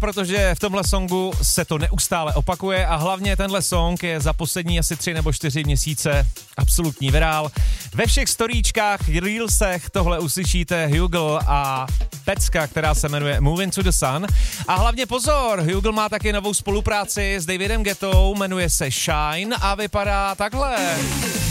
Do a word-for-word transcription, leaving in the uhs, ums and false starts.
protože v tomhle songu se to neustále opakuje a hlavně tenhle song je za poslední asi tři nebo čtyři měsíce absolutní virál. Ve všech storíčkách, reelsech tohle uslyšíte Hugel a pecka, která se jmenuje Moving to the Sun. A hlavně pozor, Hugel má taky novou spolupráci s Davidem Guettou, jmenuje se Shine a vypadá takhle.